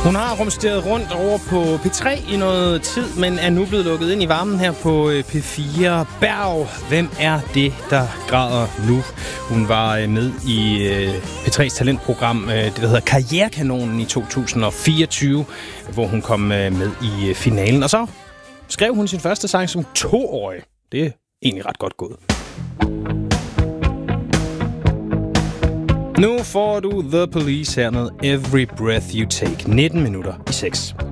Hun har rumsteret rundt over på P3 i noget tid, men er nu blevet lukket ind i varmen her på P4. Berg, hvem er det, der græder nu? Hun var med i P3's talentprogram, det der hedder Karrierekanonen i 2024, hvor hun kom med i finalen. Og så skrev hun sin første sang som 2-årig. Det er egentlig ret godt gået. Nu får du The Police her med Every Breath You Take. 19 minutter i 6.